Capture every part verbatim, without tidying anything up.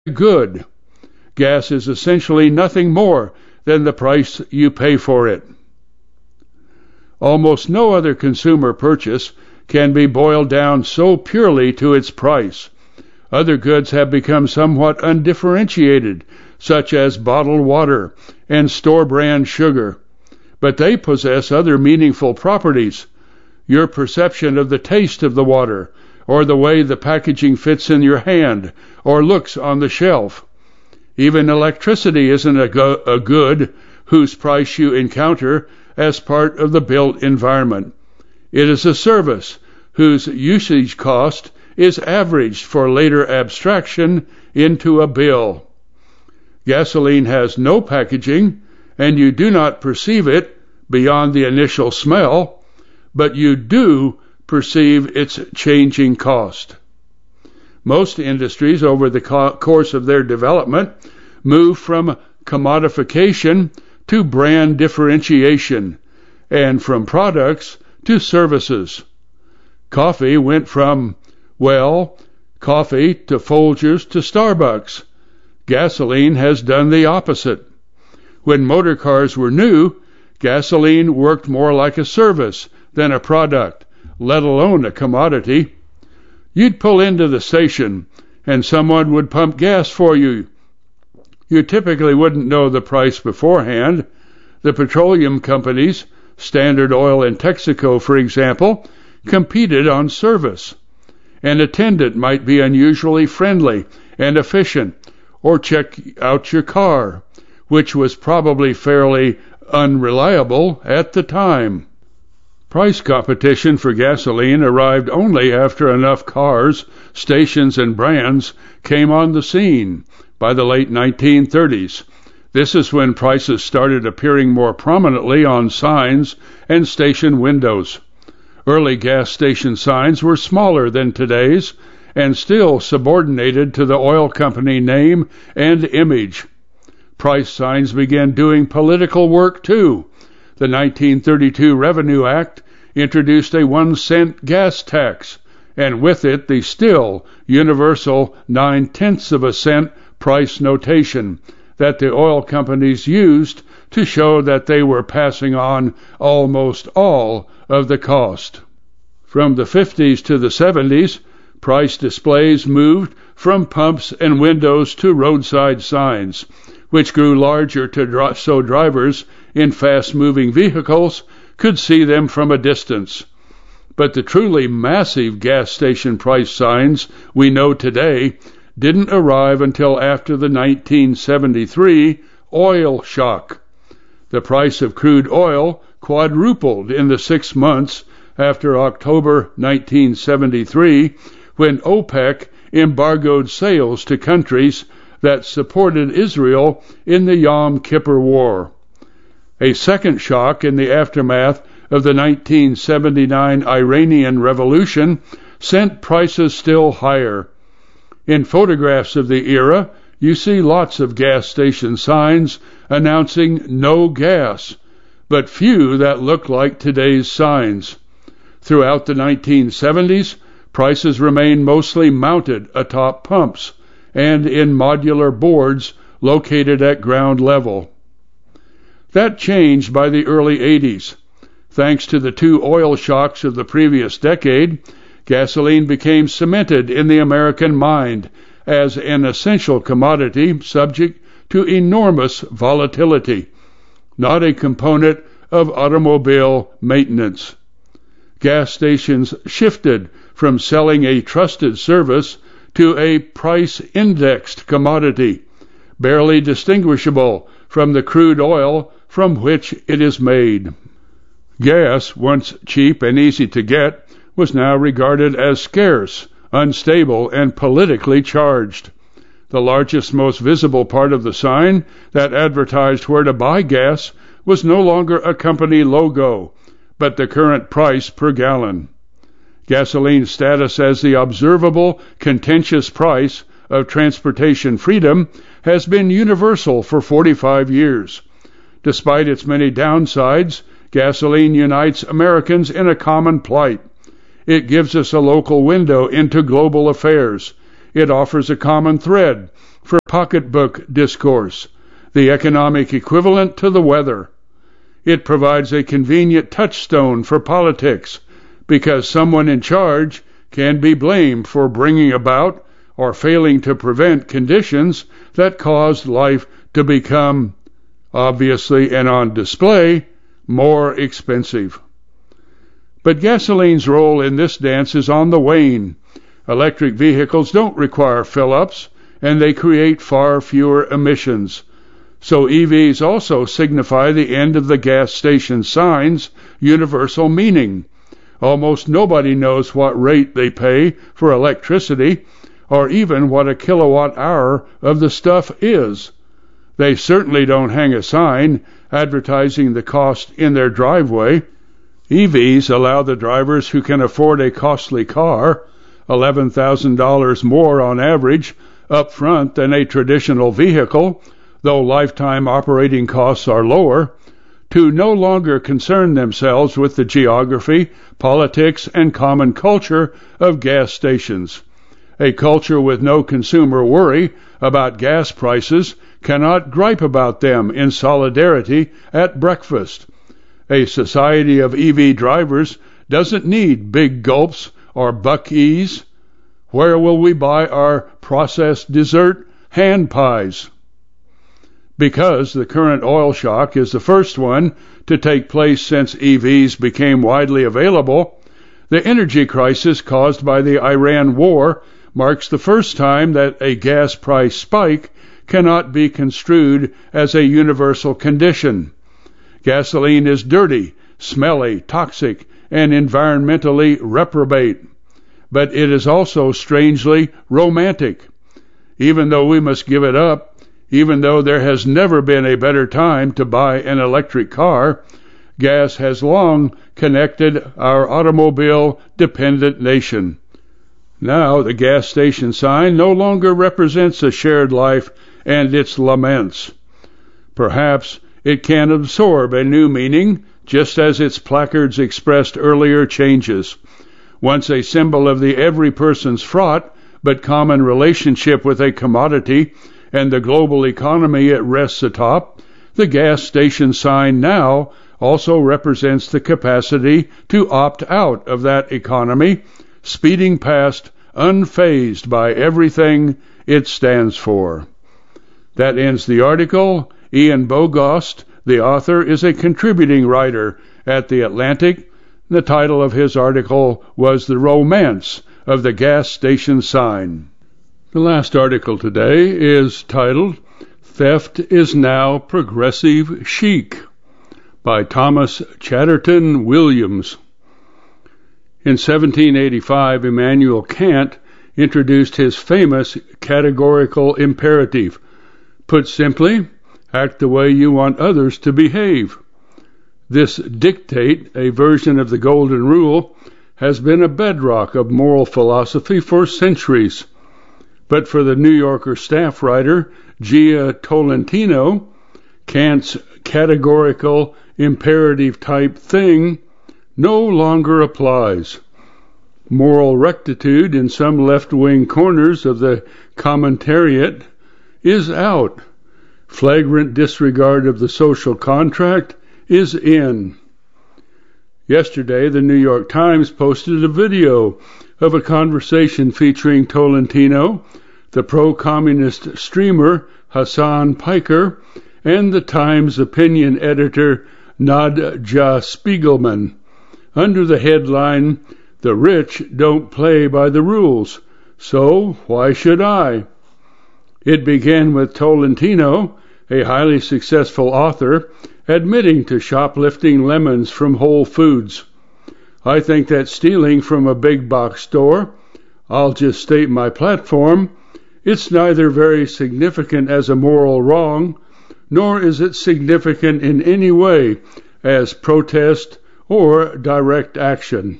good. Gas is essentially nothing more than the price you pay for it. Almost no other consumer purchase can be boiled down so purely to its price. Other goods have become somewhat undifferentiated, such as bottled water and store-brand sugar, but they possess other meaningful properties. Your perception of the taste of the water, or the way the packaging fits in your hand or looks on the shelf. Even electricity isn't a, go- a good whose price you encounter as part of the built environment. It is a service whose usage cost is averaged for later abstraction into a bill. Gasoline has no packaging, and you do not perceive it beyond the initial smell, but you do perceive its changing cost. Most industries, over the co- course of their development, move from commodification to brand differentiation, and from products to services. Coffee went from, well, coffee to Folgers to Starbucks. Gasoline has done the opposite. When motor cars were new, gasoline worked more like a service than a product, let alone a commodity. You'd pull into the station, and someone would pump gas for you. You typically wouldn't know the price beforehand. The petroleum companies, Standard Oil and Texaco, for example, competed on service. An attendant might be unusually friendly and efficient, or check out your car, which was probably fairly unreliable at the time. Price competition for gasoline arrived only after enough cars, stations, and brands came on the scene by the late nineteen thirties. This is when prices started appearing more prominently on signs and station windows. Early gas station signs were smaller than today's and still subordinated to the oil company name and image. Price signs began doing political work too. The nineteen thirty-two Revenue Act introduced a one-cent gas tax, and with it the still universal nine-tenths of a cent price notation that the oil companies used to show that they were passing on almost all of the cost. From the fifties to the seventies, price displays moved from pumps and windows to roadside signs, which grew larger to dri- so drivers in fast-moving vehicles could see them from a distance. But the truly massive gas station price signs we know today didn't arrive until after the nineteen seventy-three oil shock. The price of crude oil quadrupled in the six months after October nineteen seventy-three, when OPEC embargoed sales to countries that supported Israel in the Yom Kippur War. A second shock in the aftermath of the nineteen seventy-nine Iranian Revolution sent prices still higher. In photographs of the era, you see lots of gas station signs announcing no gas, but few that look like today's signs. Throughout the nineteen seventies, prices remained mostly mounted atop pumps and in modular boards located at ground level. That changed by the early eighties. Thanks to the two oil shocks of the previous decade, gasoline became cemented in the American mind as an essential commodity subject to enormous volatility, not a component of automobile maintenance. Gas stations shifted from selling a trusted service to a price-indexed commodity, barely distinguishable from the crude oil from which it is made. Gas, once cheap and easy to get, was now regarded as scarce, unstable, and politically charged. The largest, most visible part of the sign that advertised where to buy gas was no longer a company logo, but the current price per gallon. Gasoline's status as the observable, contentious price of transportation freedom has been universal for forty-five years. Despite its many downsides, gasoline unites Americans in a common plight. It gives us a local window into global affairs. it offers a common thread for pocketbook discourse, the economic equivalent to the weather. It provides a convenient touchstone for politics, because someone in charge can be blamed for bringing about or failing to prevent conditions that caused life to become, obviously and on display, more expensive. But gasoline's role in this dance is on the wane. Electric vehicles don't require fill-ups, and they create far fewer emissions. So E Vs also signify the end of the gas station sign's universal meaning. Almost nobody knows what rate they pay for electricity, or even what a kilowatt hour of the stuff is. They certainly don't hang a sign advertising the cost in their driveway. E Vs allow the drivers who can afford a costly car, eleven thousand dollars more on average, up front than a traditional vehicle, though lifetime operating costs are lower, to no longer concern themselves with the geography, politics, and common culture of gas stations. A culture with no consumer worry about gas prices cannot gripe about them in solidarity at breakfast. A society of E V drivers doesn't need big gulps or buck-ees. Where will we buy our processed dessert hand pies? Because the current oil shock is the first one to take place since E Vs became widely available, the energy crisis caused by the Iran war marks the first time that a gas price spike cannot be construed as a universal condition. Gasoline is dirty, smelly, toxic, and environmentally reprobate. But it is also strangely romantic. Even though we must give it up, even though there has never been a better time to buy an electric car, gas has long connected our automobile-dependent nation. Now the gas station sign no longer represents a shared life and its laments. Perhaps it can absorb a new meaning, just as its placards expressed earlier changes. Once a symbol of the every person's fraught but common relationship with a commodity and the global economy it rests atop, the gas station sign now also represents the capacity to opt out of that economy, speeding past unfazed by everything it stands for. That ends the article. Ian Bogost, the author, is a contributing writer at The Atlantic. The title of his article was The Romance of the Gas Station Sign. The last article today is titled Theft is Now Progressive Chic by Thomas Chatterton Williams. In seventeen eighty-five, Immanuel Kant introduced his famous categorical imperative. Put simply, act the way you want others to behave. This dictate, a version of the Golden Rule, has been a bedrock of moral philosophy for centuries. But for the New Yorker staff writer Gia Tolentino, Kant's categorical imperative type thing no longer applies. Moral rectitude in some left-wing corners of the commentariat is out. Flagrant disregard of the social contract is in. Yesterday, the New York Times posted a video of a conversation featuring Tolentino, the pro-communist streamer Hassan Piker, and the Times opinion editor Nadja Spiegelman, under the headline, "The rich don't play by the rules, so why should I?" It began with Tolentino, a highly successful author, admitting to shoplifting lemons from Whole Foods. I think that stealing from a big box store, I'll just state my platform, it's neither very significant as a moral wrong, nor is it significant in any way as protest or direct action.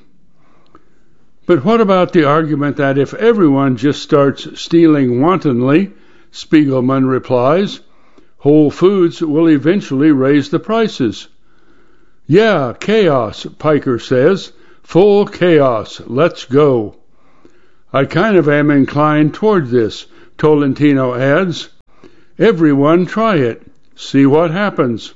But what about the argument that if everyone just starts stealing wantonly, Spiegelman replies, Whole Foods will eventually raise the prices? Yeah, chaos, Piker says. Full chaos. Let's go. I kind of am inclined toward this, Tolentino adds. Everyone try it. See what happens.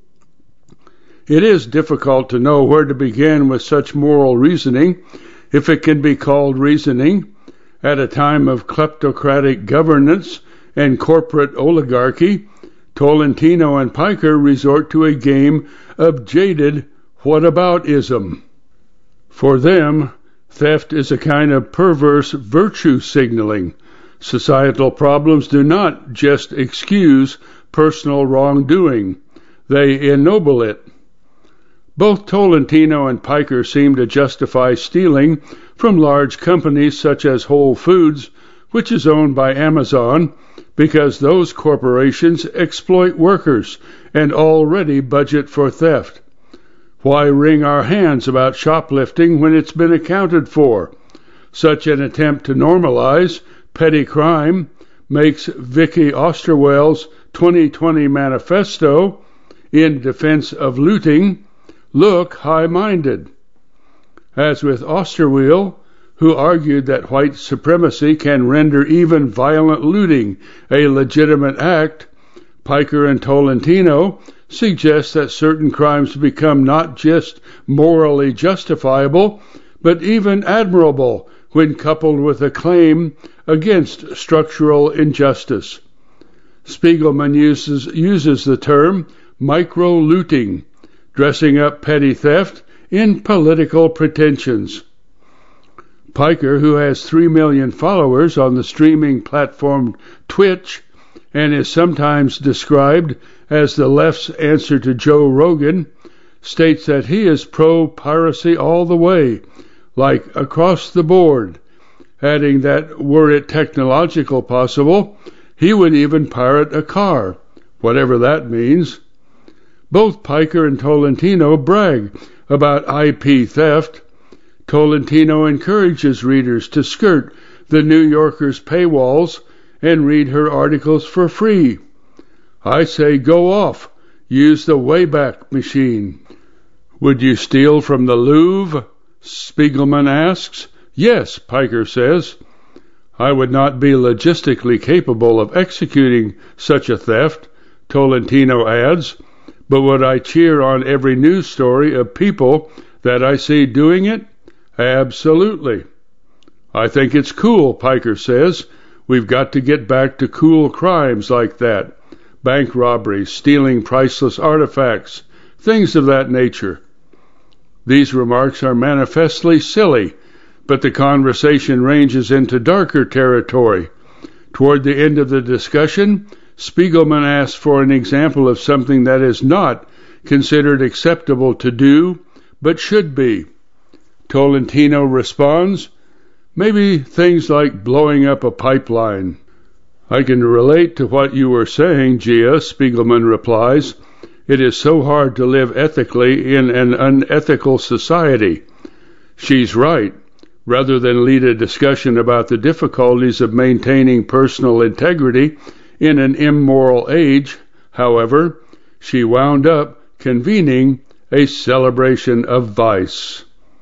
It is difficult to know where to begin with such moral reasoning, if it can be called reasoning, at a time of kleptocratic governance and corporate oligarchy. Tolentino and Piker resort to a game of jaded whataboutism. For them, theft is a kind of perverse virtue signaling. Societal problems do not just excuse personal wrongdoing. They ennoble it. Both Tolentino and Piker seem to justify stealing from large companies such as Whole Foods, which is owned by Amazon, because those corporations exploit workers and already budget for theft. Why wring our hands about shoplifting when it's been accounted for? Such an attempt to normalize petty crime makes Vicky Osterweil's twenty twenty manifesto in defense of looting look high-minded. As with Osterweil, who argued that white supremacy can render even violent looting a legitimate act, Piker and Tolentino suggest that certain crimes become not just morally justifiable, but even admirable when coupled with a claim against structural injustice. Spiegelman uses, uses the term micro-looting, dressing up petty theft in political pretensions. Piker, who has three million followers on the streaming platform Twitch and is sometimes described as the left's answer to Joe Rogan, states that he is pro-piracy all the way, like across the board, adding that were it technological possible, he would even pirate a car, whatever that means. Both Piker and Tolentino brag about I P theft. Tolentino encourages readers to skirt the New Yorker's paywalls and read her articles for free. I say go off, use the Wayback Machine. Would you steal from the Louvre? Spiegelman asks. Yes, Piker says. I would not be logistically capable of executing such a theft, Tolentino adds, but would I cheer on every news story of people that I see doing it? Absolutely. I think it's cool, Piker says. We've got to get back to cool crimes like that. Bank robberies, stealing priceless artifacts, things of that nature. These remarks are manifestly silly, but the conversation ranges into darker territory. Toward the end of the discussion, Spiegelman asks for an example of something that is not considered acceptable to do, but should be. Tolentino responds, maybe things like blowing up a pipeline. I can relate to what you were saying, Gia, Spiegelman replies. It is so hard to live ethically in an unethical society. She's right. Rather than lead a discussion about the difficulties of maintaining personal integrity in an immoral age, however, she wound up convening a celebration of vice.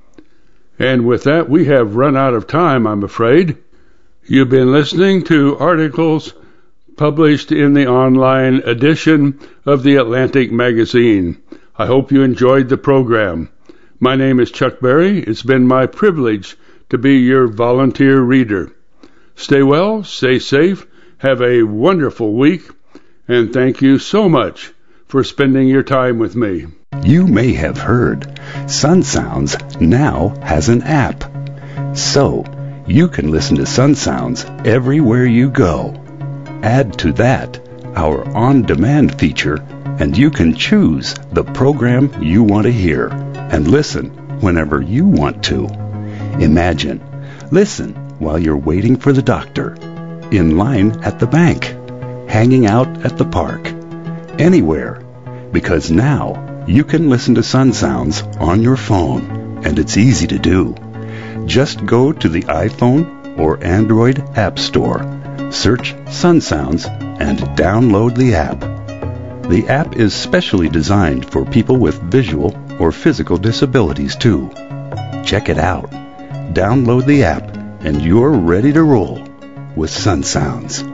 And with that, we have run out of time, I'm afraid. You've been listening to articles published in the online edition of the Atlantic Magazine. I hope you enjoyed the program. My name is Chuck Berry. It's been my privilege to be your volunteer reader. Stay well, stay safe, have a wonderful week, and thank you so much for spending your time with me. You may have heard Sun Sounds now has an app. So, you can listen to Sun Sounds everywhere you go. Add to that our on-demand feature, and you can choose the program you want to hear and listen whenever you want to. Imagine, listen while you're waiting for the doctor, in line at the bank, hanging out at the park, anywhere, because now you can listen to Sun Sounds on your phone, and it's easy to do. Just go to the iPhone or Android App Store, search Sun Sounds, and download the app. The app is specially designed for people with visual or physical disabilities too. Check it out. Download the app and you're ready to roll with Sun Sounds.